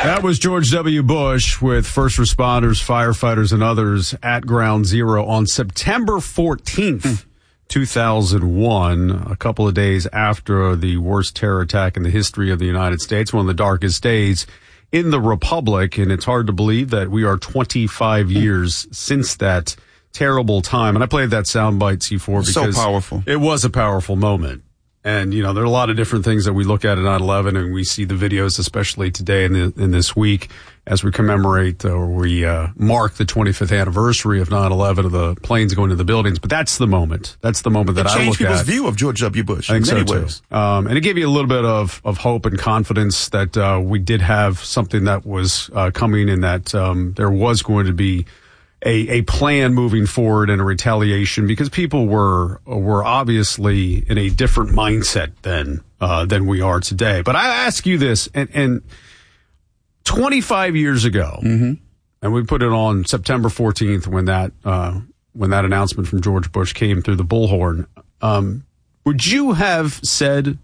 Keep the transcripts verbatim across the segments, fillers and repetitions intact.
That was George W. Bush with first responders, firefighters, and others at Ground Zero on September fourteenth, mm. two thousand one, a couple of days after the worst terror attack in the history of the United States, one of the darkest days in the Republic. And it's hard to believe that we are twenty-five mm. years since that terrible time. And I played that soundbite, C four, because so powerful. It was a powerful moment. And, you know, there are a lot of different things that we look at at nine eleven, and we see the videos, especially today in, the, in this week, as we commemorate or we uh, mark the twenty-fifth anniversary of nine eleven, of the planes going to the buildings. But that's the moment. That's the moment that I look at. It changed people's view of George W. Bush I think in many so ways. Too. Um, and it gave you a little bit of, of hope and confidence that uh, we did have something that was uh, coming, and that um, there was going to be A, a plan moving forward and a retaliation, because people were were obviously in a different mindset than uh, than we are today. But I ask you this, and, and twenty-five years ago, mm-hmm. and we put it on September fourteenth when that uh, when that announcement from George Bush came through the bullhorn. Um, would you have said,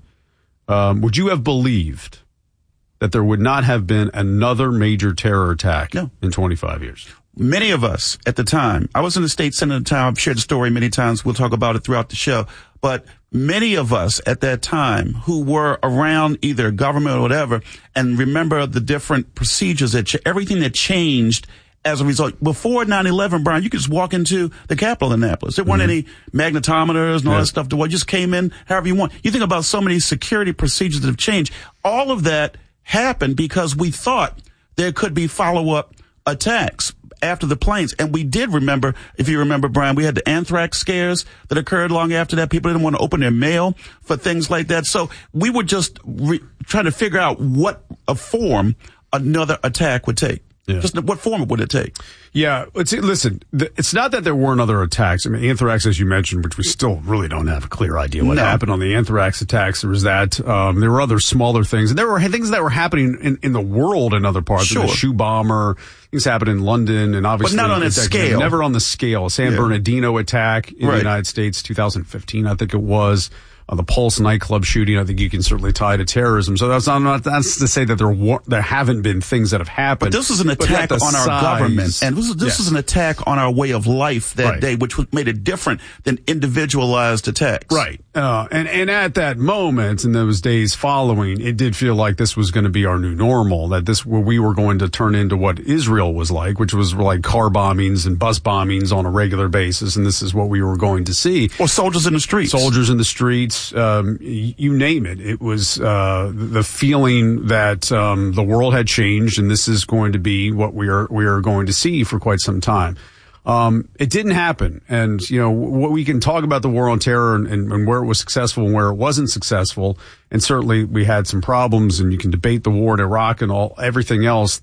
um, would you have believed that there would not have been another major terror attack no. in twenty-five years? Many of us at the time, I was in the state senate at the time, I've shared the story many times, we'll talk about it throughout the show, but many of us at that time who were around either government or whatever, and remember the different procedures, that ch- everything that changed as a result. Before nine eleven, Brian, you could just walk into the Capitol in Annapolis. There weren't mm-hmm. any magnetometers and all yeah. that stuff. The way you just came in however you want. You think about so many security procedures that have changed. All of that happened because we thought there could be follow-up attacks after the planes. And we did remember, if you remember, Brian, we had the anthrax scares that occurred long after that. People didn't want to open their mail for things like that. So we were just re- trying to figure out what a form another attack would take. Yeah. Just what form would it take? Yeah, it's, listen, it's not that there weren't other attacks. I mean, anthrax, as you mentioned, which we still really don't have a clear idea what no. happened on the anthrax attacks. There was that. Um, there were other smaller things. And there were things that were happening in, in the world in other parts. Sure. The shoe bomber, things happened in London, and obviously. But not on a scale. Never on the scale. San yeah. Bernardino attack in right. the United States, two thousand fifteen, I think it was. Uh, the Pulse nightclub shooting, I think you can certainly tie to terrorism. So that's not, that's to say that there wa- there haven't been things that have happened. But this was an attack on our size, government, and this, this yes. was an attack on our way of life that right. day, which made it different than individualized attacks. Right. Uh, and, and at that moment, in those days following, it did feel like this was going to be our new normal, that this, we were going to turn into what Israel was like, which was like car bombings and bus bombings on a regular basis, and this is what we were going to see. Or soldiers in the streets. Soldiers in the streets. Um, you name it. It was uh, the feeling that um, the world had changed, and this is going to be what we are we are going to see for quite some time. Um, it didn't happen, and you know what, we can talk about the war on terror and, and, and where it was successful and where it wasn't successful, and certainly we had some problems, and you can debate the war in Iraq and all everything else.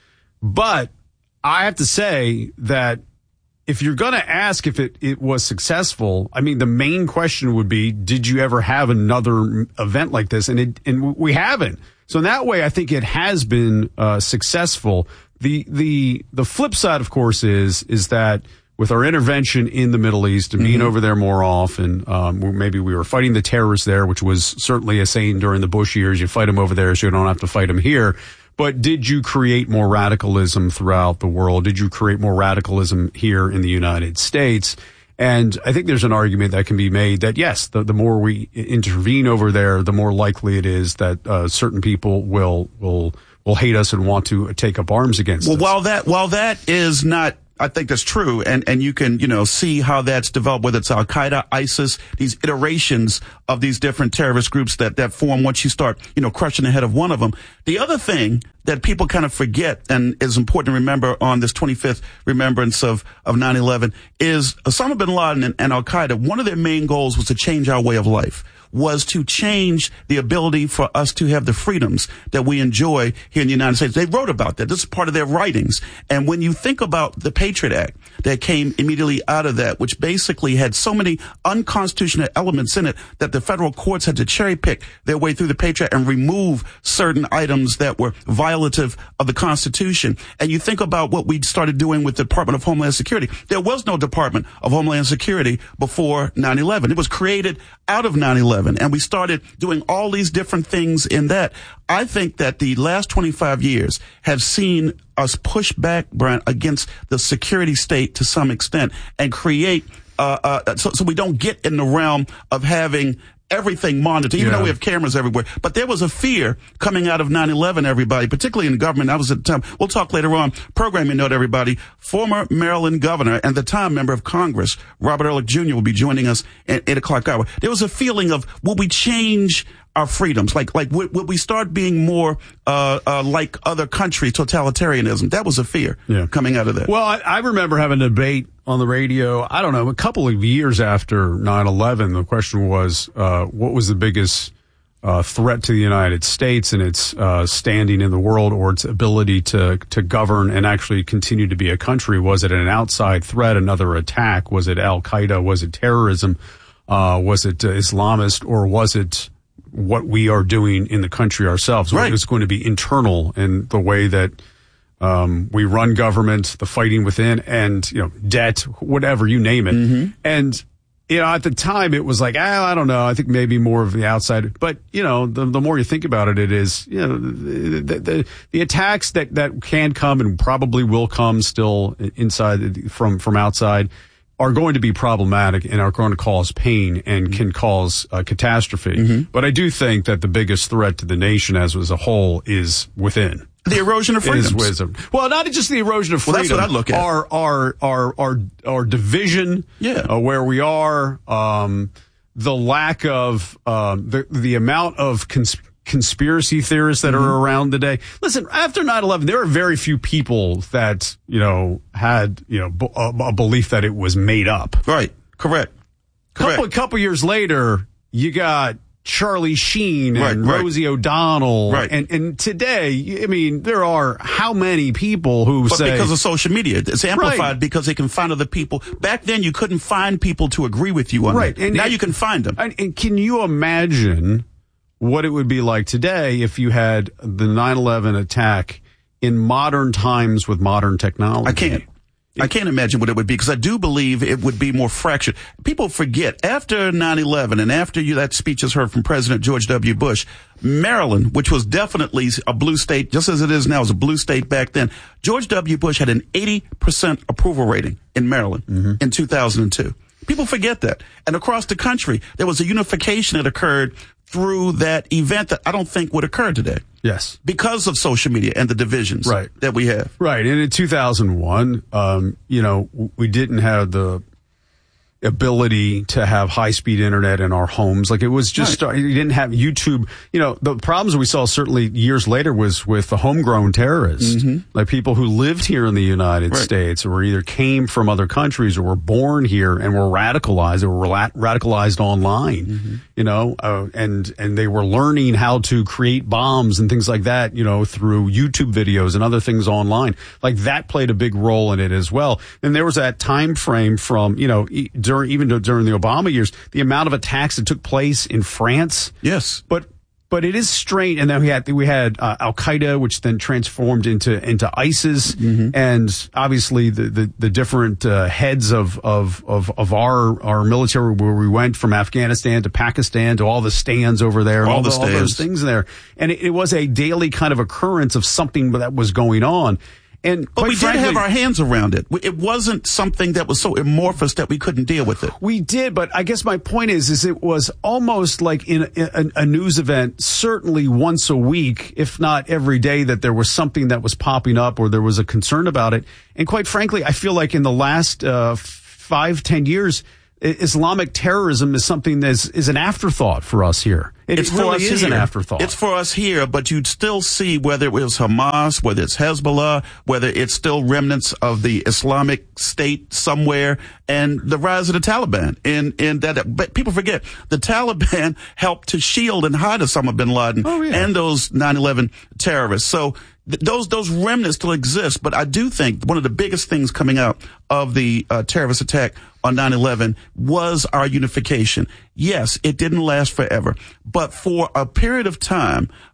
But I have to say that if you're going to ask if it, it was successful, I mean, the main question would be, did you ever have another event like this? And it, and we haven't. So in that way, I think it has been uh, successful. The, the, the flip side, of course, is, is that with our intervention in the Middle East and being mm-hmm. over there more often, um, maybe we were fighting the terrorists there, which was certainly a saying during the Bush years. You fight them over there so you don't have to fight them here. But did you create more radicalism throughout the world? Did you create more radicalism here in the United States? And I think there's an argument that can be made that, yes, the, the more we intervene over there, the more likely it is that uh, certain people will will will hate us and want to take up arms against well, us. Well, while that while that is not, I think that's true, and, and you can, you know, see how that's developed, whether it's Al-Qaeda, ISIS, these iterations of these different terrorist groups that, that form once you start, you know, crushing the head of one of them. The other thing that people kind of forget and is important to remember on this twenty-fifth remembrance of, of nine eleven is Osama bin Laden and, and Al-Qaeda, one of their main goals was to change our way of life, was to change the ability for us to have the freedoms that we enjoy here in the United States. They wrote about that. This is part of their writings. And when you think about the Patriot Act that came immediately out of that, which basically had so many unconstitutional elements in it that the federal courts had to cherry pick their way through the Patriot Act and remove certain items that were violative of the Constitution. And you think about what we started doing with the Department of Homeland Security. There was no Department of Homeland Security before nine eleven. It was created out of nine eleven. eleven, and we started doing all these different things in that. I think that the last twenty-five years have seen us push back, Brent, against the security state to some extent and create, uh, uh, so, so we don't get in the realm of having everything monitored, even yeah. though we have cameras everywhere. But there was a fear coming out of nine eleven, everybody, particularly in the government. I was at the time. We'll talk later on. Programming note, everybody. Former Maryland governor and the time member of Congress, Robert Ehrlich Junior will be joining us at eight o'clock hour. There was a feeling of, will we change our freedoms? Like, like, would, would we start being more, uh, uh, like other countries, totalitarianism? That was a fear yeah. coming out of that. Well, I, I remember having a debate on the radio, I don't know, a couple of years after nine eleven. The question was, uh, what was the biggest, uh, threat to the United States and its, uh, standing in the world or its ability to, to govern and actually continue to be a country? Was it an outside threat, another attack? Was it Al Qaeda? Was it terrorism? Uh, was it uh, Islamist, or was it what we are doing in the country ourselves? Right. It's going to be internal in the way that um, we run government, the fighting within, and, you know, debt, whatever, you name it. Mm-hmm. And, you know, at the time it was like, ah, I don't know. I think maybe more of the outside. But, you know, the, the more you think about it, it is, you know, the, the, the, the attacks that, that can come and probably will come still inside from, from outside are going to be problematic and are going to cause pain and mm-hmm. can cause a catastrophe. Mm-hmm. But I do think that the biggest threat to the nation as, as a whole is within. The erosion of freedoms. Is wisdom. Well, not just the erosion of freedom. Well, that's what I look at. Our, our, our, our, our division, yeah. uh, where we are, um, the lack of, um, the, the amount of cons- conspiracy theorists that mm-hmm. are around today. Listen, after nine eleven, there are very few people that, you know, had, you know, b- a, a belief that it was made up. Right. Correct. Correct. Couple, couple years later, you got Charlie Sheen and right, Rosie right. O'Donnell. Right. And, and today, I mean, there are how many people who but say... because of social media. It's amplified right. because they can find other people. Back then, you couldn't find people to agree with you on right. that. And, now and, you can find them. And, and can you imagine what it would be like today if you had the nine eleven attack in modern times with modern technology? I can't. I can't imagine what it would be, because I do believe it would be more fractured. People forget, after nine eleven and after you, that speech is heard from President George W. Bush, Maryland, which was definitely a blue state, just as it is now, was a blue state back then. George W. Bush had an eighty percent approval rating in Maryland mm-hmm. in two thousand two. People forget that. And across the country, there was a unification that occurred through that event that I don't think would occur today. Yes. Because of social media and the divisions right. that we have. Right. And in two thousand one, um, you know, we didn't have the ability to have high-speed internet in our homes. Like, it was just, right. you didn't have YouTube. You know, the problems we saw certainly years later was with the homegrown terrorists, mm-hmm. like people who lived here in the United right. States, or either came from other countries or were born here and were radicalized or were radicalized online, mm-hmm. you know, uh, and, and they were learning how to create bombs and things like that, you know, through YouTube videos and other things online. Like, that played a big role in it as well. And there was that time frame from, you know, during, even during the Obama years, the amount of attacks that took place in France. Yes. But, but it is strange. And then we had, we had, uh, Al Qaeda, which then transformed into, into ISIS. Mm-hmm. And obviously the, the, the different, uh, heads of, of, of, of our, our military, where we went from Afghanistan to Pakistan to all the stands over there, and all, all, the, all those things there. And it, it was a daily kind of occurrence of something that was going on. And but we frankly, did have our hands around it. It wasn't something that was so amorphous that we couldn't deal with it. We did, but I guess my point is, is it was almost like in a, a news event, certainly once a week, if not every day, that there was something that was popping up or there was a concern about it. And quite frankly, I feel like in the last uh, five, ten years, Islamic terrorism is something that is, is an afterthought for us here. It, it's it really for us is here. an afterthought. It's for us here, but you'd still see whether it was Hamas, whether it's Hezbollah, whether it's still remnants of the Islamic State somewhere, and the rise of the Taliban. And, and that, but people forget, the Taliban helped to shield and hide Osama bin Laden oh, yeah. and those nine eleven terrorists. So th- those, those remnants still exist, but I do think one of the biggest things coming out of the uh, terrorist attack on nine eleven was our unification. Yes, it didn't last forever, but for a period of time,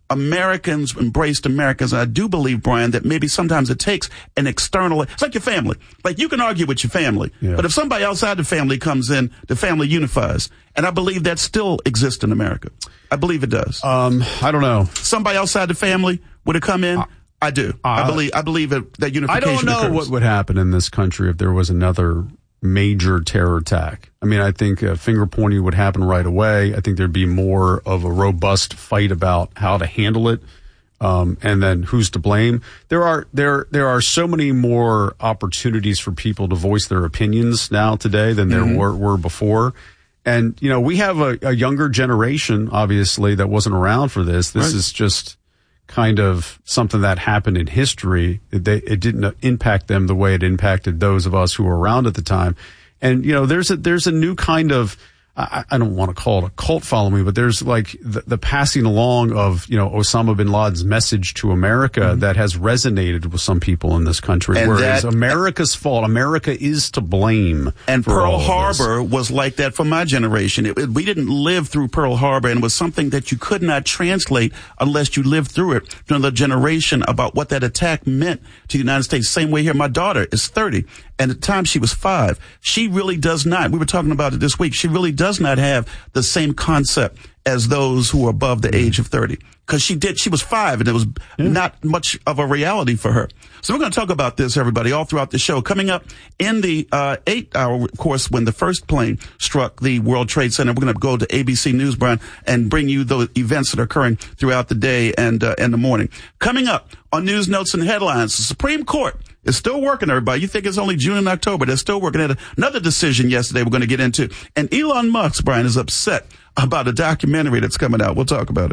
Americans embraced Americans. And I do believe, Brian, that maybe sometimes it takes an external, it's like your family. Like you can argue with your family, yeah. but if somebody outside the family comes in, the family unifies. And I believe that still exists in America. I believe it does. Um, I don't know. Somebody outside the family would have come in. Uh, I do. Uh, I believe, I believe it, that unification I don't know occurs. What would happen in this country if there was another major terror attack. I mean, I think uh, finger pointing would happen right away. I think there'd be more of a robust fight about how to handle it, um, and then who's to blame. There are there there are so many more opportunities for people to voice their opinions now today than there mm-hmm. were, were before. And you know, we have a, a younger generation, obviously, that wasn't around for this. This right. is just kind of something that happened in history. It, they, it didn't impact them the way it impacted those of us who were around at the time. And, you know, there's a, there's a new kind of, I, I don't want to call it a cult following, but there's like the, the passing along of, you know, Osama bin Laden's message to America mm-hmm. that has resonated with some people in this country. And whereas that, America's fault, America is to blame. And for Pearl all Harbor was like that for my generation. It, it, we didn't live through Pearl Harbor, and it was something that you could not translate unless you lived through it to another generation about what that attack meant to the United States. Same way here, my daughter is thirty. And at the time she was five, she really does not, we were talking about it this week, she really does not have the same concept as those who are above the age of thirty. Because she did, she was five and it was yeah. not much of a reality for her. So we're going to talk about this, everybody, all throughout the show. Coming up in the uh eight hour course, when the first plane struck the World Trade Center, we're going to go to A B C News, Brian, and bring you the events that are occurring throughout the day and uh, and the morning. Coming up on News, Notes, and Headlines, the Supreme Court is still working, everybody. You think it's only June and October. They're still working at another decision yesterday we're going to get into. And Elon Musk, Brian, is upset about a documentary that's coming out. We'll talk about it.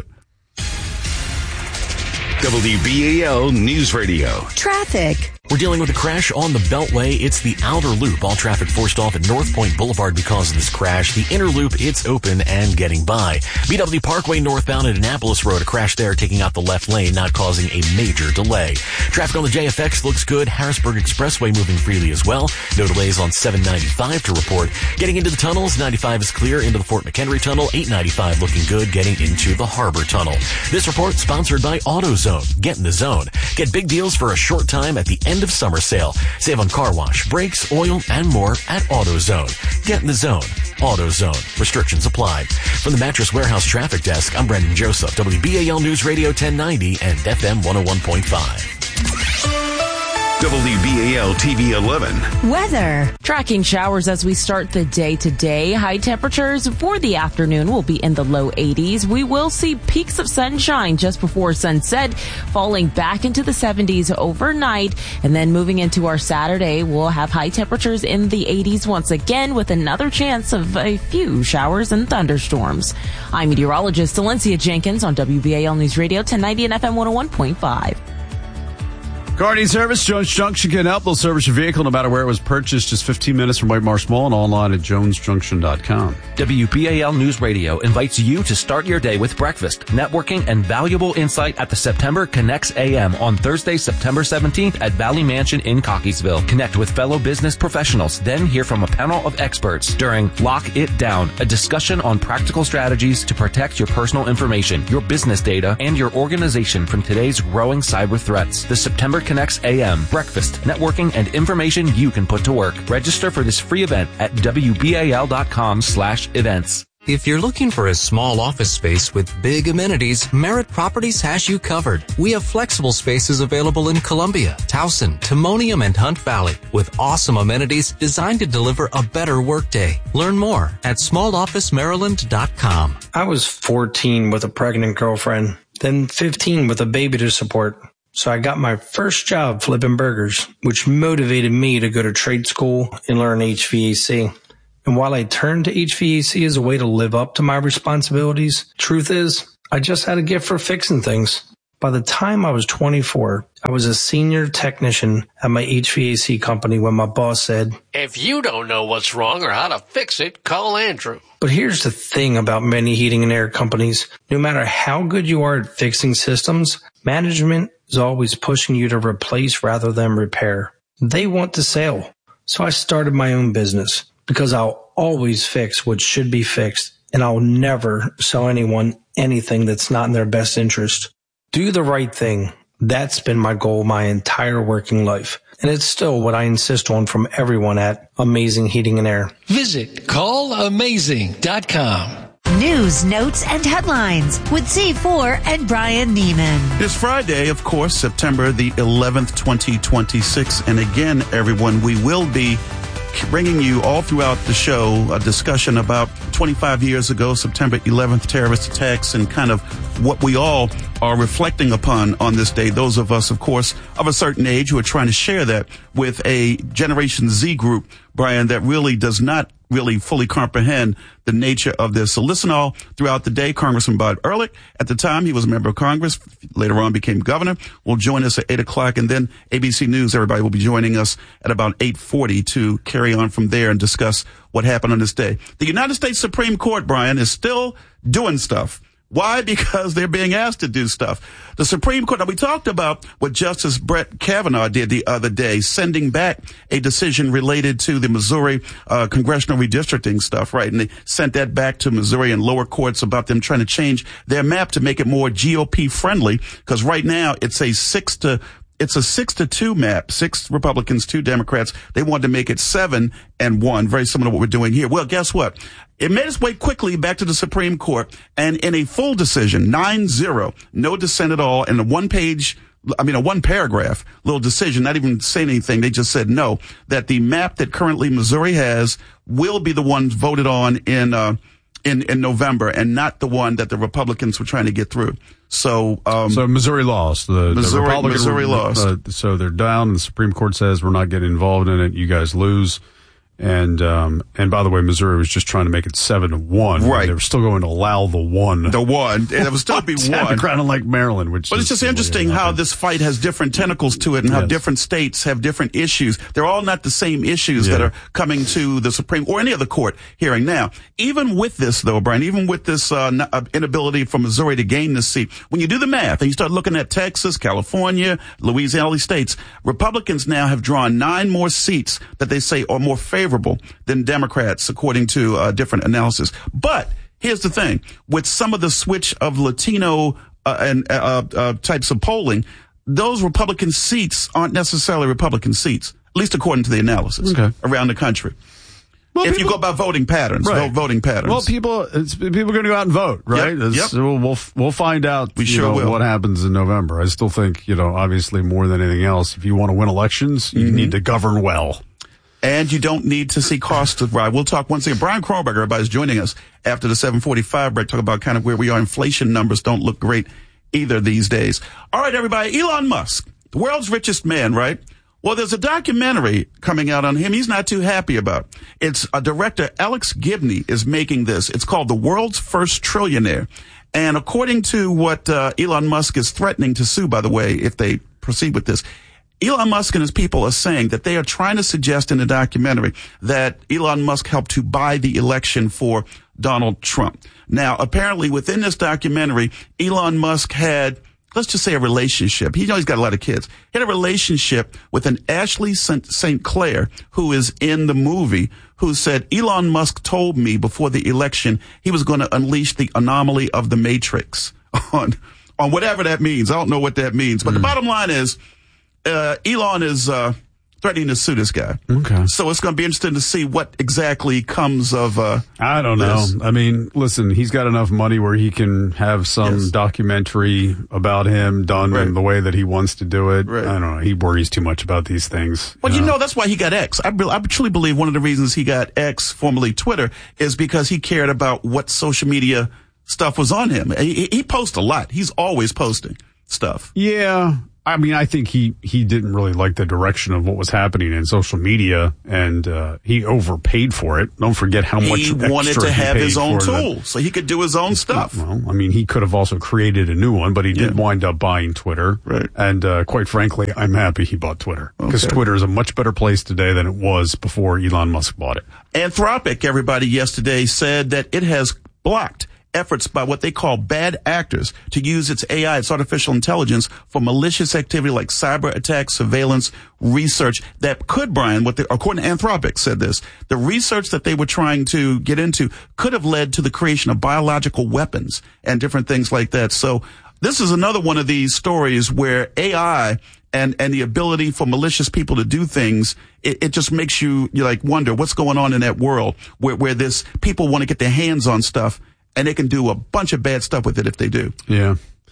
W B A L News Radio. Traffic. We're dealing with a crash on the Beltway. It's the outer loop. All traffic forced off at North Point Boulevard because of this crash. The inner loop, it's open and getting by. B W Parkway northbound at Annapolis Road. A crash there taking out the left lane, not causing a major delay. Traffic on the J F X looks good. Harrisburg Expressway moving freely as well. No delays on seven ninety-five to report. Getting into the tunnels, ninety-five is clear into the Fort McHenry Tunnel. eight ninety-five looking good getting into the Harbor Tunnel. This report sponsored by AutoZone. Get in the zone. Get big deals for a short time at the end of summer sale. Save on car wash, brakes, oil, and more at AutoZone. Get in the zone. AutoZone. Restrictions applied. From the Mattress Warehouse Traffic Desk, I'm Brendan Joseph, W B A L News Radio ten ninety and F M one oh one point five. W B A L T V eleven. Weather. Tracking showers as we start the day today. High temperatures for the afternoon will be in the low eighties. We will see peaks of sunshine just before sunset, falling back into the seventies overnight. And then moving into our Saturday, we'll have high temperatures in the eighties once again with another chance of a few showers and thunderstorms. I'm meteorologist Valencia Jenkins on W B A L News Radio ten ninety and F M one oh one point five. Guardian Service, Jones Junction can help. They'll service your vehicle no matter where it was purchased. Just fifteen minutes from White Marsh Mall and online at jones junction dot com. W B A L News Radio invites you to start your day with breakfast, networking, and valuable insight at the September Connects A M on Thursday, September seventeenth at Valley Mansion in Cockeysville. Connect with fellow business professionals, then hear from a panel of experts during Lock It Down, a discussion on practical strategies to protect your personal information, your business data, and your organization from today's growing cyber threats. The September Connects A M. Breakfast, networking, and information you can put to work. Register for this free event at W B A L dot com slash events. If you're looking for a small office space with big amenities, Merritt Properties has you covered. We have flexible spaces available in Columbia, Towson, Timonium, and Hunt Valley with awesome amenities designed to deliver a better workday. Learn more at small office maryland dot com. I was fourteen with a pregnant girlfriend, then fifteen with a baby to support. So I got my first job flipping burgers, which motivated me to go to trade school and learn H V A C. And while I turned to H V A C as a way to live up to my responsibilities, truth is, I just had a gift for fixing things. By the time I was twenty-four, I was a senior technician at my H V A C company when my boss said, "If you don't know what's wrong or how to fix it, call Andrew." But here's the thing about many heating and air companies. No matter how good you are at fixing systems, management is always pushing you to replace rather than repair. They want to sell. So I started my own business because I'll always fix what should be fixed, and I'll never sell anyone anything that's not in their best interest. Do the right thing. That's been my goal my entire working life. And it's still what I insist on from everyone at Amazing Heating and Air. Visit call amazing dot com. News, notes, and headlines with C four and Brian Neiman. It's Friday, of course, September the eleventh, twenty twenty-six. And again, everyone, we will be bringing you all throughout the show a discussion about twenty-five years ago, September eleventh, terrorist attacks, and kind of what we all are reflecting upon on this day. Those of us, of course, of a certain age who are trying to share that with a Generation Z group, Brian, that really does not really fully comprehend the nature of this. So listen all throughout the day. Congressman Bob Ehrlich, at the time, he was a member of Congress, later on became governor, will join us at eight o'clock. And then A B C News, everybody will be joining us at about eight forty to carry on from there and discuss what happened on this day. The United States Supreme Court, Brian, is still doing stuff. Why? Because they're being asked to do stuff. The Supreme Court, now we talked about what Justice Brett Kavanaugh did the other day, sending back a decision related to the Missouri uh, congressional redistricting stuff, right? And they sent that back to Missouri and lower courts about them trying to change their map to make it more G O P friendly, because right now it's a six to It's a six to two map, six Republicans, two Democrats. They wanted to make it seven and one, very similar to what we're doing here. Well, guess what? It made its way quickly back to the Supreme Court, and in a full decision, nine zero, no dissent at all, and a one page, I mean, a one paragraph little decision, not even saying anything. They just said no, that the map that currently Missouri has will be the one voted on in, uh, in, in November, and not the one that the Republicans were trying to get through. So, um, so Missouri lost. The, Missouri, the Republican, Missouri lost. Uh, so they're down. The Supreme Court says we're not getting involved in it. You guys lose. And um, and by the way, Missouri was just trying to make it seven to one. Right. They were still going to allow the one. The one. And it would still be one. Kind of like Maryland, which. But it's just interesting how this fight has different tentacles to it, and how yes. different states have different issues. They're all not the same issues yeah. that are coming to the Supreme or any other court hearing now. Even with this, though, Brian, even with this uh, inability for Missouri to gain this seat, when you do the math and you start looking at Texas, California, Louisiana, all these states, Republicans now have drawn nine more seats that they say are more favorable than Democrats, according to uh, different analysis. But here's the thing. With some of the switch of Latino uh, and uh, uh, types of polling, those Republican seats aren't necessarily Republican seats, at least according to the analysis okay. around the country. Well, if people, you go by voting patterns, right. vote, voting patterns. Well, people, it's, people are going to go out and vote, right? Yep. yep. We'll, we'll we'll find out. We you sure know, will. What happens in November? I still think, you know, obviously more than anything else, if you want to win elections, you mm-hmm. need to govern well. And you don't need to see costs of ride. We'll talk once again. Brian Kronberger, everybody's joining us after the seven forty-five break. Talk about kind of where we are. Inflation numbers don't look great either these days. All right, everybody. Elon Musk, the world's richest man, right? Well, there's a documentary coming out on him he's not too happy about. It's a director, Alex Gibney, is making this. It's called The World's First Trillionaire. And according to what uh, Elon Musk is threatening to sue, by the way, if they proceed with this, Elon Musk and his people are saying that they are trying to suggest in the documentary that Elon Musk helped to buy the election for Donald Trump. Now, apparently within this documentary, Elon Musk had, let's just say, a relationship. He, you know, he's got a lot of kids. He had a relationship with an Ashley Saint Clair, who is in the movie, who said, Elon Musk told me before the election he was going to unleash the anomaly of the Matrix on, on whatever that means. I don't know what that means. But mm. the bottom line is, Uh, Elon is uh, threatening to sue this guy. Okay. So it's going to be interesting to see what exactly comes of uh I don't know. this. I mean, listen, he's got enough money where he can have some Yes. documentary about him done Right. in the way that he wants to do it. Right. I don't know. He worries too much about these things. Well, you know, that's why he got X. I, be- I truly believe one of the reasons he got X, formerly Twitter, is because he cared about what social media stuff was on him. He, he posts a lot. He's always posting stuff. Yeah. I mean, I think he, he didn't really like the direction of what was happening in social media, and uh, he overpaid for it. Don't forget how much He extra wanted to he have paid his own for tool that. so he could do his own stuff. Well, I mean, he could have also created a new one, but he did Yeah. wind up buying Twitter. Right. And uh, quite frankly, I'm happy he bought Twitter, because Okay. Twitter is a much better place today than it was before Elon Musk bought it. Anthropic, everybody, yesterday said that it has blocked efforts by what they call bad actors to use its A I, its artificial intelligence, for malicious activity like cyber attacks, surveillance, research that could, Brian, what they, according to Anthropic, said this, the research that they were trying to get into could have led to the creation of biological weapons and different things like that. So this is another one of these stories where A I and, and the ability for malicious people to do things, it, it just makes you, you like wonder what's going on in that world where, where this people want to get their hands on stuff and they can do a bunch of bad stuff with it if they do. Yeah.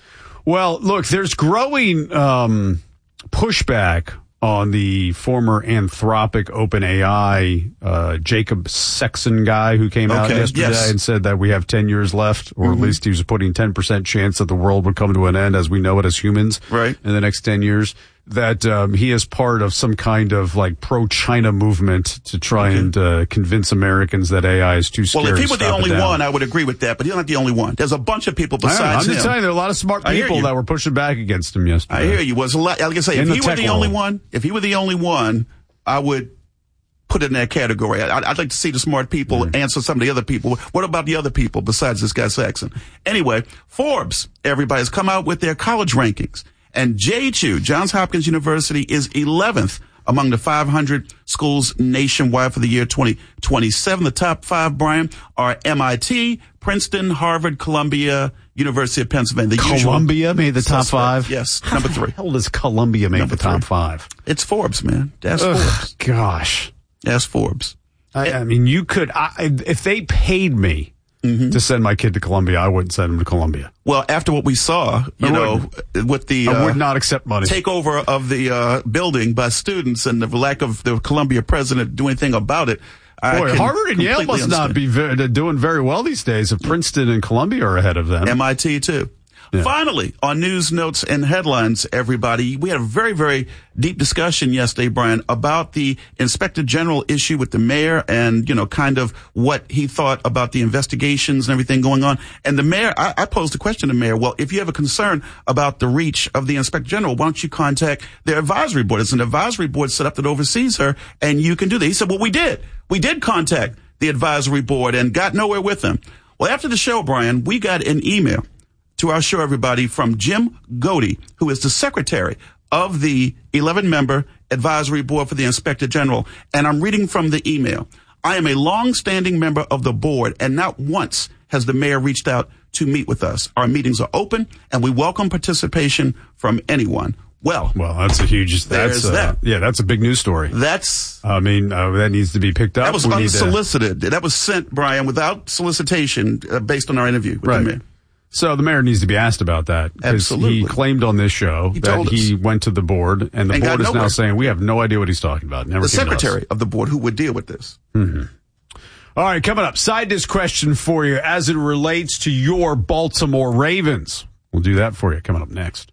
Well, look, there's growing um, pushback on the former Anthropic OpenAI uh, Jacob Sexton guy who came out Okay, yesterday yes. and said that we have ten years left, or Mhm. at least he was putting ten percent chance that the world would come to an end as we know it as humans right. in the next ten years. That um, he is part of some kind of like pro-China movement to try Okay. and uh, convince Americans that A I is too scary. Well, if he were to the stop it only down. one, I would agree with that, but he's not the only one. There's a bunch of people I don't know, besides I'm just him. telling you, there are a lot of smart I hear people you. that were pushing back against him yesterday. I hear you. Was a lot, like I say, In if the he were tech the only world. one, if he were the only one, I would put it in that category. I, I'd like to see the smart people Mm-hmm. answer some of the other people. What about the other people besides this guy Saxon? Anyway, Forbes, everybody, has come out with their college rankings. And J H U, Johns Hopkins University, is eleventh among the five hundred schools nationwide for the year twenty twenty-seven. The top five, Brian, are M I T, Princeton, Harvard, Columbia, University of Pennsylvania. The Columbia usual made the top suspect. five? Yes, number three. How does Columbia make Number the top three. five? It's Forbes, man. That's Ugh, Forbes. Gosh. That's Forbes. I, I mean, you could, I, if they paid me Mm-hmm. to send my kid to Columbia, I wouldn't send him to Columbia. Well, after what we saw, you I know, with the I uh, would not accept money. takeover of the uh, building by students and the lack of the Columbia president doing anything about it. I Boy, can Harvard and Yale completely must not understand. be very, doing very well these days if Princeton and Columbia are ahead of them. M I T too. Yeah. Finally, on news, notes, and headlines, everybody, we had a very, very deep discussion yesterday, Brian, about the Inspector General issue with the mayor and, you know, kind of what he thought about the investigations and everything going on. And the mayor, I, I posed a question to the mayor. Well, if you have a concern about the reach of the Inspector General, why don't you contact their advisory board? It's an advisory board set up that oversees her, and you can do that. He said, well, we did. We did contact the advisory board and got nowhere with them. Well, after the show, Brian, we got an email to our show, everybody, from Jim Godey, who is the secretary of the eleven-member advisory board for the Inspector General. And I'm reading from the email. I am a long-standing member of the board, and not once has the mayor reached out to meet with us. Our meetings are open, and we welcome participation from anyone. Well, well, that's a huge, that's, there's uh, that. yeah, that's a big news story. That's, I mean, uh, that needs to be picked up. that was We need to- unsolicited. That was sent, Brian, without solicitation, uh, based on our interview with Right. the mayor. So the mayor needs to be asked about that. 'cause Absolutely. He claimed on this show He that told he us. went to the board, and the And board got is now nowhere. saying we have no idea what he's talking about. Never The came to us. secretary of the board who would deal with this. Mm-hmm. All right, coming up, side disc question for you as it relates to your Baltimore Ravens. We'll do that for you coming up next.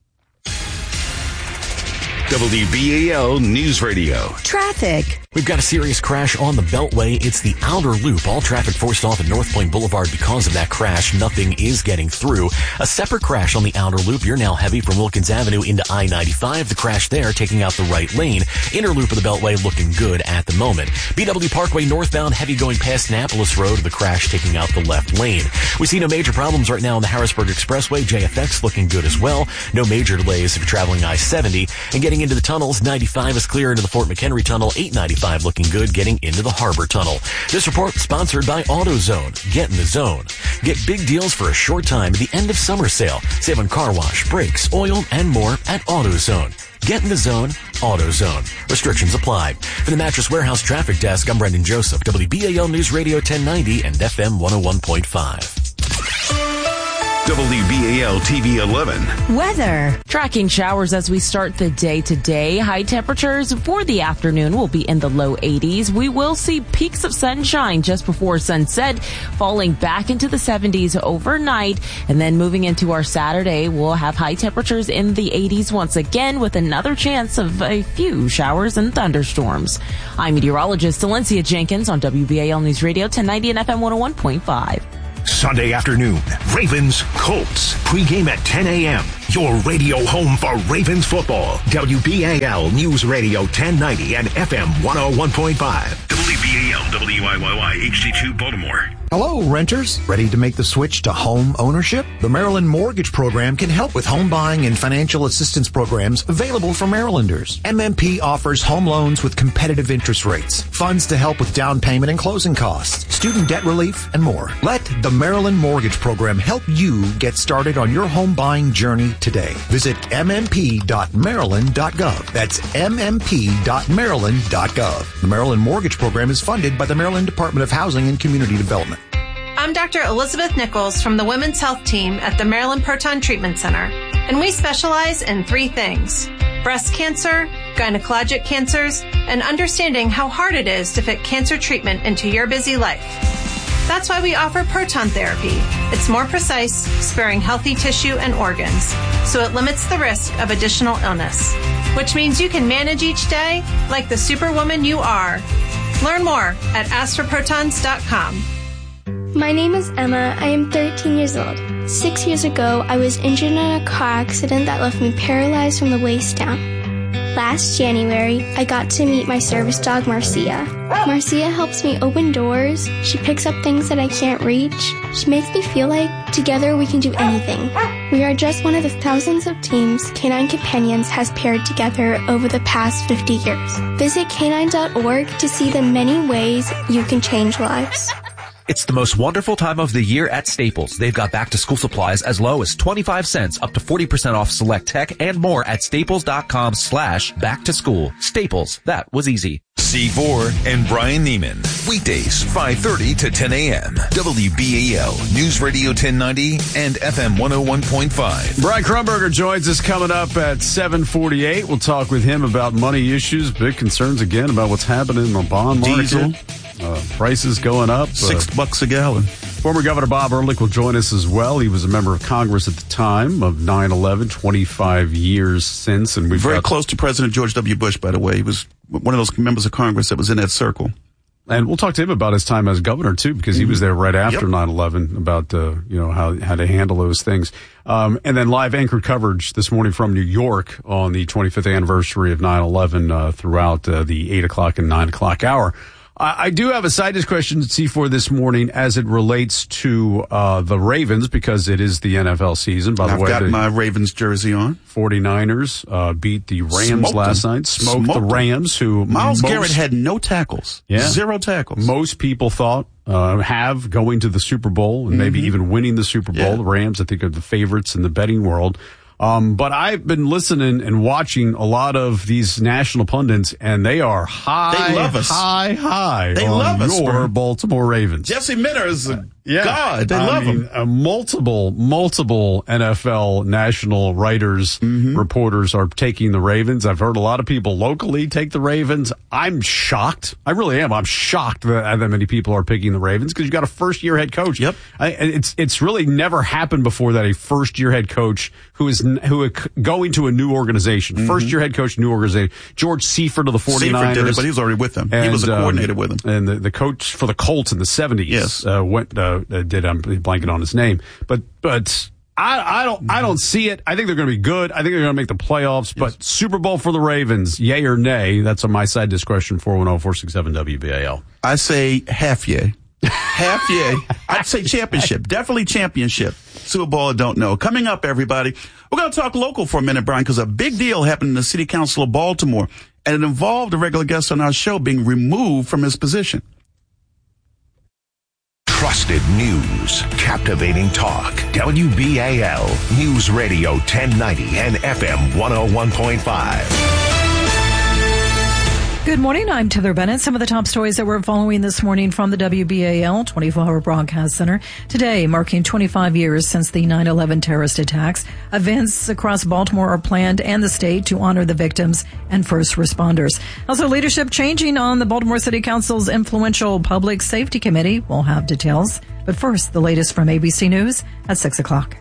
W B A L News Radio. Traffic. We've got a serious crash on the Beltway. It's the outer loop. All traffic forced off at North Point Boulevard because of that crash. Nothing is getting through. A separate crash on the outer loop. You're now heavy from Wilkins Avenue into I ninety-five. The crash there taking out the right lane. Inner loop of the Beltway looking good at the moment. B W Parkway northbound heavy going past Annapolis Road. The crash taking out the left lane. We see no major problems right now on the Harrisburg Expressway. J F X looking good as well. No major delays if you're traveling I seventy. And getting into the tunnels, ninety-five is clear into the Fort McHenry Tunnel. eight ninety-five looking good getting into the Harbor Tunnel. This report sponsored by AutoZone. Get in the zone. Get big deals for a short time at the end of summer sale. Save on car wash, brakes, oil, and more at AutoZone. Get in the zone, AutoZone. Restrictions apply. For the Mattress Warehouse Traffic Desk, I'm Brendan Joseph, W B A L News Radio ten ninety and F M one oh one point five. W B A L T V eleven. Weather. Tracking showers as we start the day today. High temperatures for the afternoon will be in the low eighties. We will see peaks of sunshine just before sunset, falling back into the seventies overnight. And then moving into our Saturday, we'll have high temperatures in the eighties once again with another chance of a few showers and thunderstorms. I'm meteorologist Valencia Jenkins on W B A L News Radio ten ninety and F M one oh one point five. Sunday afternoon, Ravens Colts. Pre-game at ten a.m. Your radio home for Ravens football. W B A L News Radio ten ninety and F M one oh one point five. W B A L W I Y Y H D two Baltimore. Hello, renters. Ready to make the switch to home ownership? The Maryland Mortgage Program can help with home buying and financial assistance programs available for Marylanders. M M P offers home loans with competitive interest rates, funds to help with down payment and closing costs, student debt relief, and more. Let the Maryland Mortgage Program help you get started on your home buying journey today. Visit m m p dot maryland dot gov. That's m m p dot maryland dot gov. The Maryland Mortgage Program is funded by the Maryland Department of Housing and Community Development. I'm Doctor Elizabeth Nichols from the Women's Health Team at the Maryland Proton Treatment Center, and we specialize in three things: breast cancer, gynecologic cancers, and understanding how hard it is to fit cancer treatment into your busy life. That's why we offer proton therapy. It's more precise, sparing healthy tissue and organs, so it limits the risk of additional illness, which means you can manage each day like the superwoman you are. Learn more at ask for protons dot com. My name is Emma. I am thirteen years old. Six years ago, I was injured in a car accident that left me paralyzed from the waist down. Last January, I got to meet my service dog, Marcia. Marcia helps me open doors. She picks up things that I can't reach. She makes me feel like together we can do anything. We are just one of the thousands of teams Canine Companions has paired together over the past fifty years. Visit canine dot org to see the many ways you can change lives. It's the most wonderful time of the year at Staples. They've got back-to-school supplies as low as twenty-five cents, up to forty percent off select tech, and more at staples.com slash back-to-school. Staples. That was easy. C four and Brian Neiman. Weekdays, five thirty to ten a.m. W B A L, News Radio ten ninety and F M one oh one point five. Brian Krumberger joins us coming up at seven forty-eight. We'll talk with him about money issues, big concerns again about what's happening in the bond market. Diesel. Uh, prices going up. Six uh, bucks a gallon. Former Governor Bob Ehrlich will join us as well. He was a member of Congress at the time of nine eleven, twenty-five years since. And we've Very got, close to President George W. Bush, by the way. He was one of those members of Congress that was in that circle. And we'll talk to him about his time as governor, too, because he was there right after Yep. nine eleven, about, uh, you know, how, how to handle those things. Um, and then live anchored coverage this morning from New York on the twenty-fifth anniversary of nine eleven uh, throughout uh, the eight o'clock and nine o'clock hour. I do have a side question to C four this morning as it relates to uh, the Ravens, because it is the N F L season. By the I've way, got the my Ravens jersey on. forty-niners uh, beat the Rams Smoked last them. night. Smoked, Smoked the Rams, who Myles most, Garrett had no tackles. Yeah. Zero tackles. Most people thought uh, have going to the Super Bowl and maybe Mhm. even winning the Super Bowl. Yeah. The Rams, I think, are the favorites in the betting world. Um, but I've been listening and watching a lot of these national pundits, and they are high, They love us. high, high They on love us, your bro. Baltimore Ravens. Jesse Minter is a Yeah. god. They I love mean, him. uh, multiple, multiple N F L national writers, Mm-hmm. reporters are taking the Ravens. I've heard a lot of people locally take the Ravens. I'm shocked. I really am. I'm shocked that that many people are picking the Ravens because you got a first year head coach. Yep. I, it's, it's really never happened before that a first year head coach who is, n- who is going to a new organization, Mm-hmm. first year head coach, new organization. George Seifert of the forty-niners. Seifert did it, but he was already with them. he was a And, um, coordinator with them. And the, the coach for the Colts in the seventies, Yes. uh, went, uh, uh, did, I'm blanking on his name, but, but I, I don't, I don't see it. I think they're going to be good. I think they're going to make the playoffs, but Super Bowl for the Ravens, yay or nay? That's on my side discretion, four one zero, four six seven W B A L. I say half yay. Half yay. I'd say championship. Definitely championship. Super Bowl, I don't know. Coming up, everybody, we're going to talk local for a minute, Brian, because a big deal happened in the City Council of Baltimore, and it involved a regular guest on our show being removed from his position. Trusted news, captivating talk. W B A L News Radio ten ninety and F M one oh one point five. Good morning. I'm Heather Bennett. Some of the top stories that we're following this morning from the W B A L twenty-four hour Broadcast Center. Today, marking twenty-five years since the nine eleven terrorist attacks, events across Baltimore are planned and the state to honor the victims and first responders. Also, leadership changing on the Baltimore City Council's influential Public Safety Committee. We'll have details. But first, the latest from A B C News at six o'clock.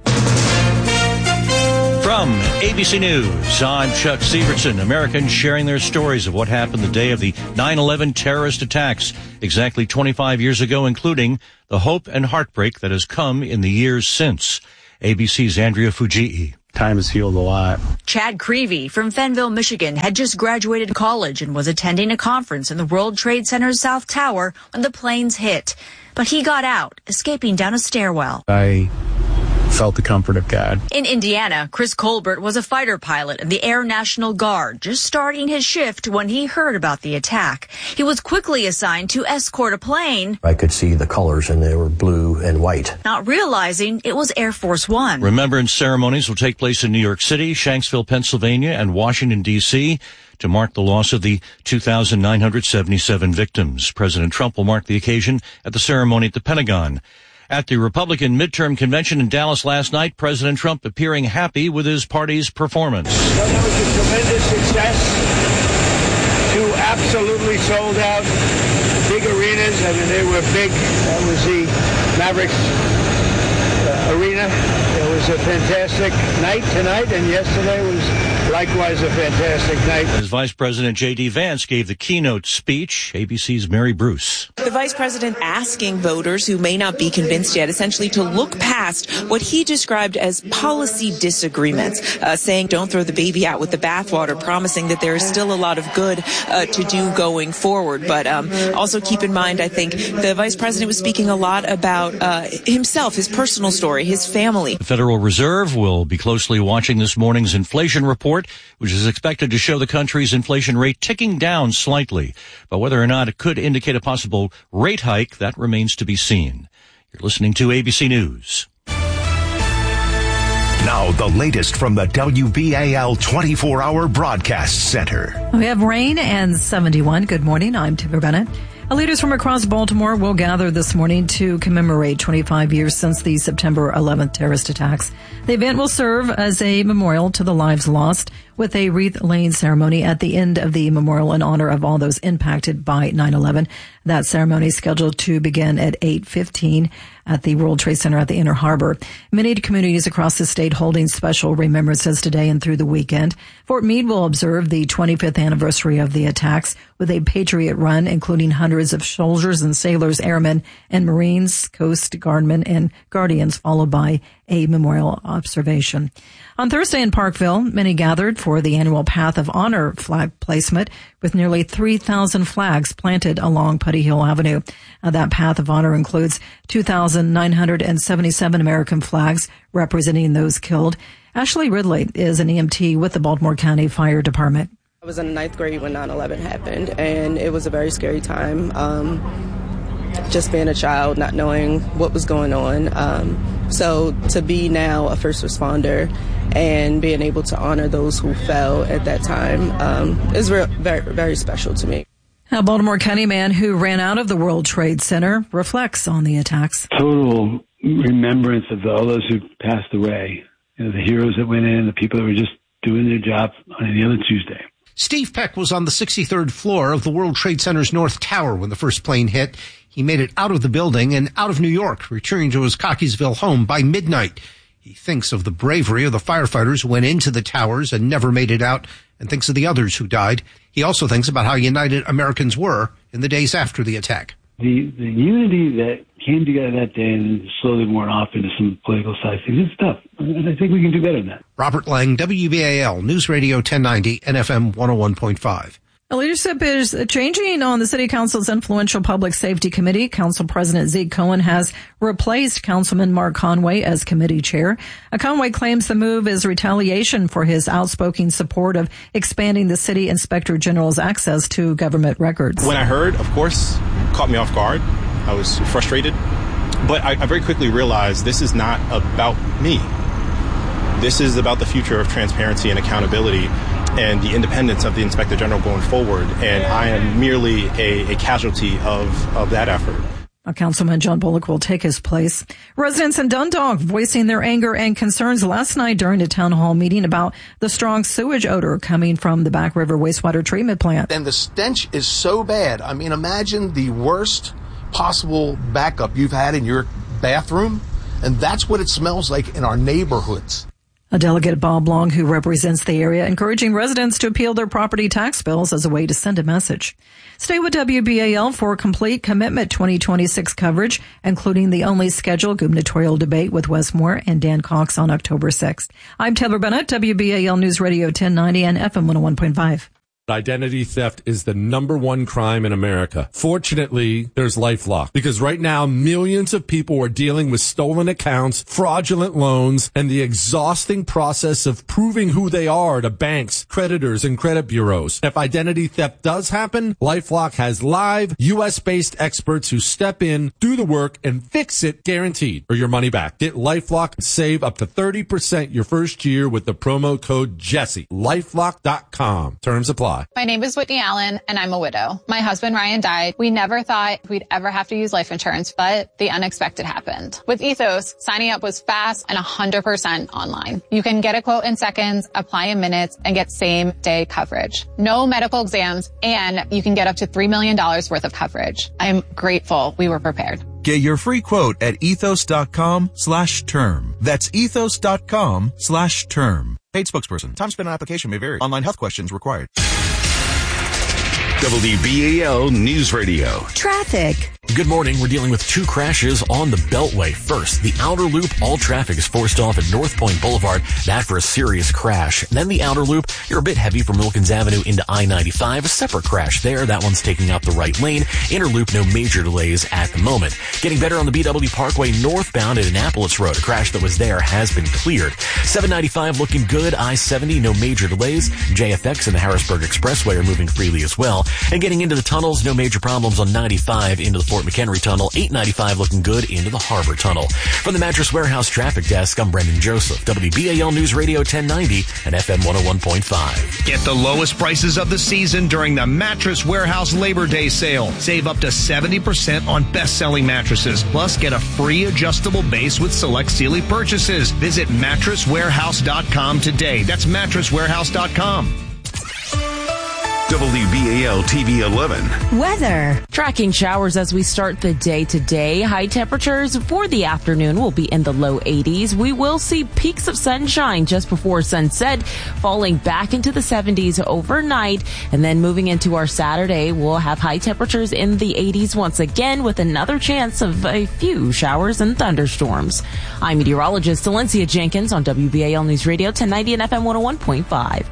From A B C News, I'm Chuck Severson. Americans sharing their stories of what happened the day of the nine eleven terrorist attacks exactly twenty-five years ago, including the hope and heartbreak that has come in the years since. A B C's Andrea Fujii. time has healed a lot. Chad Creevy from Fenville, Michigan, had just graduated college and was attending a conference in the World Trade Center's South Tower when the planes hit. But he got out, escaping down a stairwell. I felt the comfort of God. In Indiana, Chris Colbert was a fighter pilot in the Air National Guard, just starting his shift when he heard about the attack. He was quickly assigned to escort a plane. I could see the colors, and they were blue and white. Not realizing it was Air Force One. Remembrance ceremonies will take place in New York City, Shanksville, Pennsylvania, and Washington, D C to mark the loss of the two thousand nine hundred seventy-seven victims. President Trump will mark the occasion at the ceremony at the Pentagon. At the Republican midterm convention in Dallas last night, President Trump appearing happy with his party's performance. Well, that was a tremendous success. Two absolutely sold out big arenas. I mean, they were big. That was the Mavericks uh, arena. It was a fantastic night tonight, and yesterday was likewise a fantastic night. As Vice President J D. Vance gave the keynote speech, A B C's Mary Bruce. The Vice President asking voters who may not be convinced yet essentially to look past what he described as policy disagreements, uh, saying don't throw the baby out with the bathwater, promising that there is still a lot of good uh, to do going forward. But um, also keep in mind, I think the Vice President was speaking a lot about uh, himself, his personal story, his family. The Federal Reserve will be closely watching this morning's inflation report, which is expected to show the country's inflation rate ticking down slightly. But whether or not it could indicate a possible rate hike, that remains to be seen. You're listening to A B C News. Now, the latest from the W B A L twenty-four hour Broadcast Center. We have rain and seventy-one. Good morning. I'm Timber Bennett. Leaders from across Baltimore will gather this morning to commemorate twenty-five years since the September eleventh terrorist attacks. The event will serve as a memorial to the lives lost, with a wreath-laying ceremony at the end of the memorial in honor of all those impacted by nine eleven. That ceremony is scheduled to begin at eight fifteen at the World Trade Center at the Inner Harbor. Many communities across the state holding special remembrances today and through the weekend. Fort Meade will observe the twenty-fifth anniversary of the attacks with a Patriot Run, including hundreds of soldiers and sailors, airmen, and Marines, Coast Guardmen, and Guardians, followed by a memorial observation. On Thursday in Parkville, many gathered for the annual Path of Honor flag placement with nearly three thousand flags planted along Putty Hill Avenue. Uh, that Path of Honor includes two thousand nine hundred seventy-seven American flags representing those killed. Ashley Ridley is an E M T with the Baltimore County Fire Department. I was in ninth grade when nine eleven happened, and it was a very scary time. Um, just being a child, not knowing what was going on. Um, so to be now a first responder and being able to honor those who fell at that time um, is re- very, very special to me. A Baltimore County man who ran out of the World Trade Center reflects on the attacks. Total remembrance of all those who passed away, you know, the heroes that went in, the people that were just doing their job on any other Tuesday. Steve Peck was on the sixty-third floor of the World Trade Center's North Tower when the first plane hit. He made it out of the building and out of New York, returning to his Cockeysville home by midnight. He thinks of the bravery of the firefighters who went into the towers and never made it out, and thinks of the others who died. He also thinks about how united Americans were in the days after the attack. The the unity that came together that day and slowly worn off into some political side things, it's tough. And I think we can do better than that. Robert Lang, W B A L, News Radio ten ninety and F M one oh one point five. Leadership is changing on the City Council's influential Public Safety Committee. Council President Zeke Cohen has replaced Councilman Mark Conway as committee chair. Conway claims the move is retaliation for his outspoken support of expanding the City Inspector General's access to government records. When I heard, of course, caught me off guard. I was frustrated. But I, I very quickly realized this is not about me. This is about the future of transparency and accountability and the independence of the Inspector General going forward. And I am merely a, a casualty of, of that effort. Councilman John Bullock will take his place. Residents in Dundalk voicing their anger and concerns last night during a town hall meeting about the strong sewage odor coming from the Back River wastewater treatment plant. And the stench is so bad. I mean, imagine the worst possible backup you've had in your bathroom, and that's what it smells like in our neighborhoods. A delegate, Bob Long, who represents the area, encouraging residents to appeal their property tax bills as a way to send a message. Stay with W B A L for complete Commitment twenty twenty-six coverage, including the only scheduled gubernatorial debate with Wes Moore and Dan Cox on October sixth. I'm Taylor Bennett, W B A L News Radio ten ninety and F M one oh one point five. Identity theft is the number one crime in America. Fortunately, there's LifeLock, because right now millions of people are dealing with stolen accounts, fraudulent loans, and the exhausting process of proving who they are to banks, creditors, and credit bureaus. If identity theft does happen, LifeLock has live U S-based experts who step in, do the work, and fix it guaranteed or your money back. Get LifeLock and save up to thirty percent your first year with the promo code Jesse. LifeLock dot com. Terms apply. My name is Whitney Allen, and I'm a widow. My husband, Ryan, died. We never thought we'd ever have to use life insurance, but the unexpected happened. With Ethos, signing up was fast and one hundred percent online. You can get a quote in seconds, apply in minutes, and get same-day coverage. No medical exams, and you can get up to three million dollars worth of coverage. I'm grateful we were prepared. Get your free quote at ethos.com slash term. That's ethos.com slash term. Paid spokesperson. Time spent on application may vary. Online health questions required. W B A L News Radio. Traffic. Good morning. We're dealing with two crashes on the Beltway. First, the outer loop. All traffic is forced off at North Point Boulevard. That for a serious crash. And then the outer loop. You're a bit heavy from Wilkins Avenue into I ninety-five. A separate crash there. That one's taking up the right lane. Inner loop, no major delays at the moment. Getting better on the B W Parkway northbound at Annapolis Road. A crash that was there has been cleared. seven ninety-five looking good. I seventy, no major delays. J F X and the Harrisburg Expressway are moving freely as well. And getting into the tunnels, no major problems on ninety-five into the Fort McHenry Tunnel. eight ninety-five looking good into the Harbor Tunnel. From the Mattress Warehouse Traffic Desk, I'm Brendan Joseph. W B A L News Radio ten ninety and F M one oh one point five. Get the lowest prices of the season during the Mattress Warehouse Labor Day sale. Save up to seventy percent on best-selling mattresses. Plus, get a free adjustable base with select Sealy purchases. Visit mattress warehouse dot com today. That's mattress warehouse dot com. W B A L T V eleven. Weather. Tracking showers as we start the day today. High temperatures for the afternoon will be in the low eighties. We will see peaks of sunshine just before sunset, falling back into the seventies overnight. And then moving into our Saturday, we'll have high temperatures in the eighties once again, with another chance of a few showers and thunderstorms. I'm meteorologist Valencia Jenkins on W B A L News Radio ten ninety and F M one oh one point five.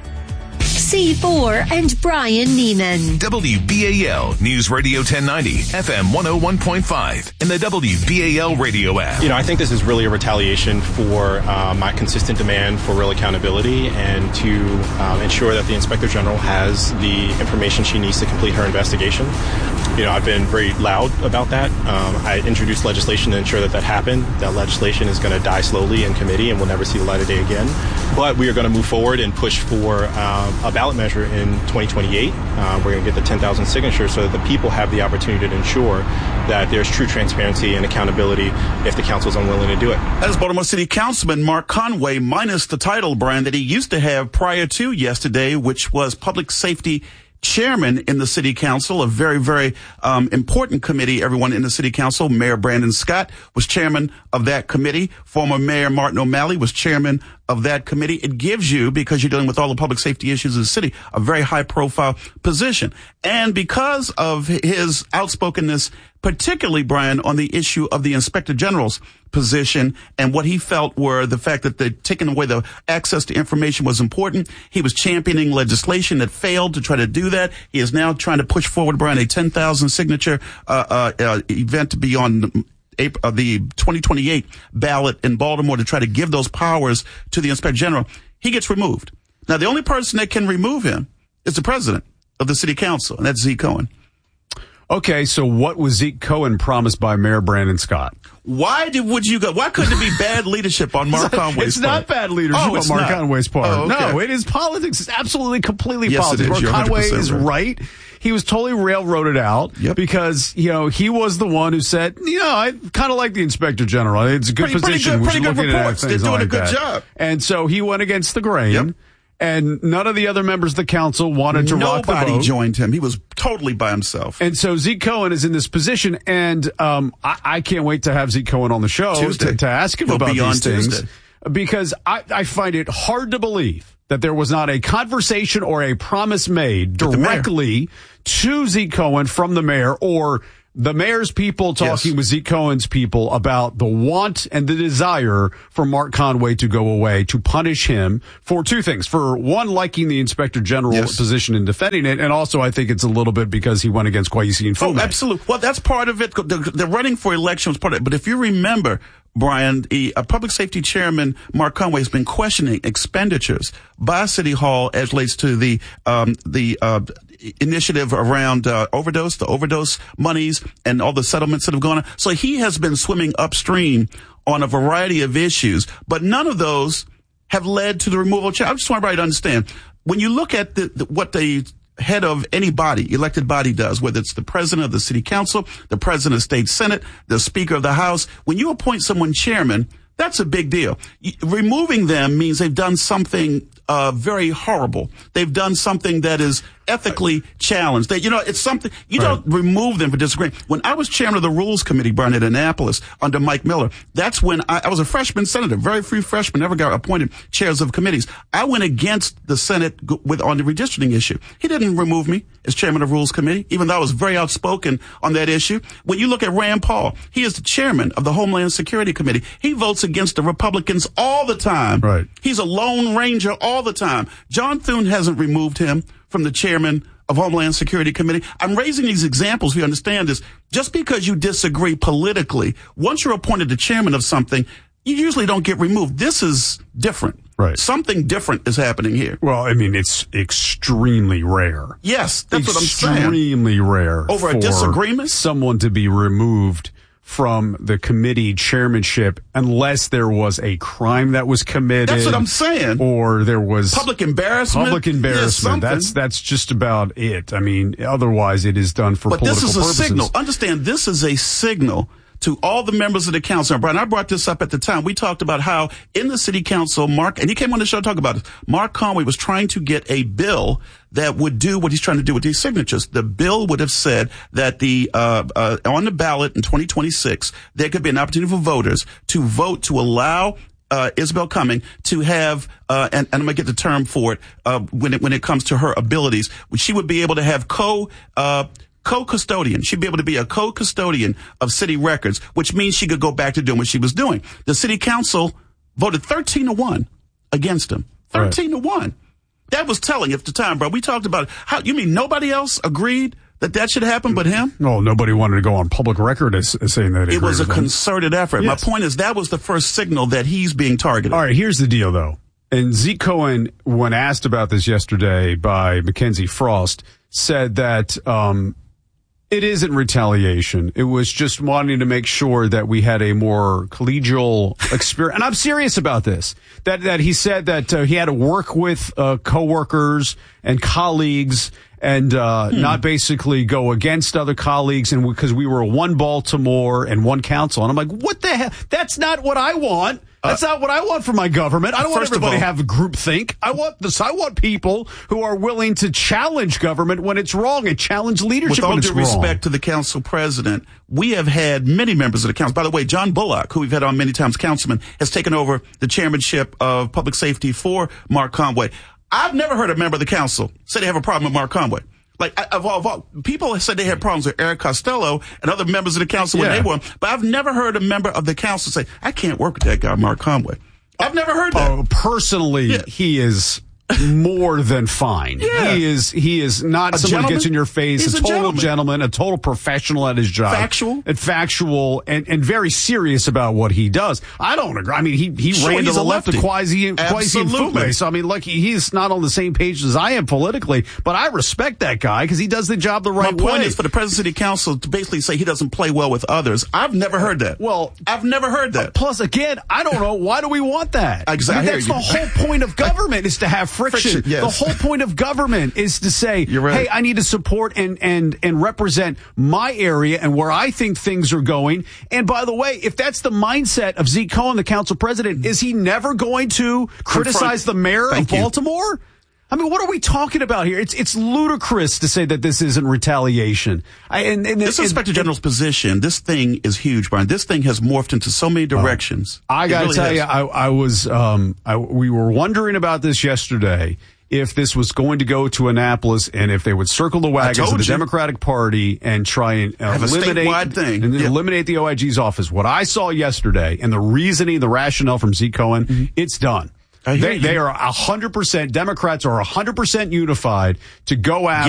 C four and Brian Neiman. W B A L News Radio ten ninety, F M one oh one point five, and the W B A L radio app. You know, I think this is really a retaliation for uh, my consistent demand for real accountability and to um, ensure that the Inspector General has the information she needs to complete her investigation. You know, I've been very loud about that. Um, I introduced legislation to ensure that that happened. That legislation is going to die slowly in committee and will never see the light of day again. But we are going to move forward and push for um, a ballot measure in twenty twenty-eight. Uh, we're going to get the ten thousand signatures so that the people have the opportunity to ensure that there's true transparency and accountability if the council is unwilling to do it. That is Baltimore City Councilman Mark Conway, minus the title, Brian, that he used to have prior to yesterday, which was Public Safety Chairman in the City Council, a very, very um, important committee. Everyone in the City Council, Mayor Brandon Scott was chairman of that committee. Former Mayor Martin O'Malley was chairman of that committee. It gives you, because you're dealing with all the public safety issues in the city, a very high profile position. And because of his outspokenness, particularly, Brian, on the issue of the Inspector General's position and what he felt were the fact that the taking away the access to information was important. He was championing legislation that failed to try to do that. He is now trying to push forward, Brian, a ten thousand signature uh, uh, uh, event to be on April, uh, the twenty twenty-eight ballot in Baltimore to try to give those powers to the Inspector General. He gets removed. Now, the only person that can remove him is the president of the City Council, and that's Zeke Cohen. Okay, so what was Zeke Cohen promised by Mayor Brandon Scott? Why did would you go? Why couldn't it be bad leadership on Mark Conway's part? It's not bad leadership oh, on Mark not. Conway's part. Oh, okay. No, it is politics. It's absolutely, completely yes, politics. It is. Mark Conway is right. right. He was totally railroaded out yep. because, you know, he was the one who said, you know, I kind of like the Inspector General. It's a good pretty, position. Pretty good, we pretty good reports. They're doing like a good that. job. And so he went against the grain. Yep. And none of the other members of the council wanted to Nobody rock the boat. Nobody joined him. He was totally by himself. And so Zeke Cohen is in this position, and um, I, I can't wait to have Zeke Cohen on the show Tuesday. to, to ask him He'll about be these on things. Tuesday. because I, I find it hard to believe that there was not a conversation or a promise made directly to Zeke Cohen from the mayor, or the mayor's people talking yes. with Zeke Cohen's people about the want and the desire for Mark Conway to go away, to punish him for two things. For one, liking the inspector general yes. position and defending it. And also, I think it's a little bit because he went against Kwesi Mfume. Oh, absolutely. Well, that's part of it. The, the running for election was part of it. But if you remember, Brian, the uh, public safety chairman, Mark Conway, has been questioning expenditures by City Hall as relates to the, um, the, uh, initiative around uh, overdose, the overdose monies, and all the settlements that have gone on. So he has been swimming upstream on a variety of issues, but none of those have led to the removal of charges. I just want everybody to understand, when you look at the, the, what the head of any body, elected body does, whether it's the president of the city council, the president of the state senate, the speaker of the house, when you appoint someone chairman, that's a big deal. Removing them means they've done something uh very horrible. They've done something that is ethically challenged. They, you know, it's something, you right. don't remove them for disagreeing. When I was chairman of the Rules Committee, Brian, at Annapolis under Mike Miller, that's when I, I was a freshman senator, very few freshmen never got appointed chairs of committees. I went against the Senate with on the redistricting issue. He didn't remove me as chairman of Rules Committee, even though I was very outspoken on that issue. When you look at Rand Paul, he is the chairman of the Homeland Security Committee. He votes against the Republicans all the time. Right. He's a lone ranger all the time. John Thune hasn't removed him from the chairman of Homeland Security Committee. I'm raising these examples. We understand this. Just because you disagree politically, once you're appointed the chairman of something, you usually don't get removed. This is different. Right. Something different is happening here. Well, I mean, it's extremely rare. Yes, that's what I'm saying. Extremely rare. Over a disagreement? Someone to be removed from the committee chairmanship unless there was a crime that was committed. That's what I'm saying. Or there was public embarrassment. Public embarrassment. Yeah, that's that's just about it. I mean, otherwise it is done for but political purposes. But this is a purposes. signal. Understand, this is a signal to all the members of the council. And Brian, I brought this up at the time. We talked about how in the city council, Mark, and he came on the show to talk about it, Mark Conway was trying to get a bill that would do what he's trying to do with these signatures. The bill would have said that the, uh, uh, on the ballot in twenty twenty-six, there could be an opportunity for voters to vote to allow Uh, Isabel Cumming to have, uh, and, and I'm going to get the term for it, uh, when it, when it comes to her abilities, she would be able to have co, uh, co-custodian. She'd be able to be a co-custodian of city records, which means she could go back to doing what she was doing. The city council voted thirteen to one against him. thirteen right. to one. That was telling at the time, bro. We talked about it. How, you mean nobody else agreed that that should happen but him? No, nobody wanted to go on public record as, as saying that. It was a them. concerted effort. Yes. My point is that was the first signal that he's being targeted. All right, here's the deal, though. And Zeke Cohen, when asked about this yesterday by Mackenzie Frost, said that um, it isn't retaliation. It was just wanting to make sure that we had a more collegial experience. And I'm serious about this. That that he said that uh, he had to work with uh, coworkers and colleagues and uh hmm. not basically go against other colleagues, and because we were one Baltimore and one council. And I'm like, what the hell? That's not what I want. That's uh, not what I want for my government. I don't want everybody to have a group think. I want this. I want people who are willing to challenge government when it's wrong and challenge leadership when it's wrong. With all due respect to the council president, we have had many members of the council. By the way, John Bullock, who we've had on many times, councilman, has taken over the chairmanship of public safety for Mark Conway. I've never heard a member of the council say they have a problem with Mark Conway. Like, of all, of all, people said they had problems with Eric Costello and other members of the council when yeah. they were, but I've never heard a member of the council say, I can't work with that guy, Mark Conway. I've never heard that. Uh, personally, yeah. he is more than fine. Yeah. He is he is not a someone gentleman? Gets in your face, He's a a total gentleman. gentleman, a total professional at his job. Factual. And factual and, and very serious about what he does. I don't agree. I mean, he, he sure, ran to the left of Kwesi Kwesi Mfume. So, I mean, like, he's not on the same page as I am politically, but I respect that guy because he does the job the right way. My point way. is for the President City Council to basically say he doesn't play well with others. I've never heard that. Well, I've never heard that. Plus, again, I don't know. Why do we want that? Exactly. I mean, that's the whole point of government is to have friction. friction yes. The whole point of government is to say, right. hey, I need to support and, and, and represent my area and where I think things are going. And by the way, if that's the mindset of Zeke Cohen, the council president, is he never going to criticize the mayor Thank of you. Baltimore? I mean, what are we talking about here? It's it's ludicrous to say that this isn't retaliation. I, and, and this and, Inspector General's position, this thing is huge, Brian. This thing has morphed into so many directions. Uh, I got to really tell has. you, I, I was, um, I, we were wondering about this yesterday, if this was going to go to Annapolis and if they would circle the wagons of the you. Democratic Party and try and uh, Have eliminate, a statewide thing. and yeah. eliminate the O I G's office. What I saw yesterday and the reasoning, the rationale from Z. Cohen, mm-hmm. it's done. They, they are one hundred percent, Democrats are one hundred percent unified to go after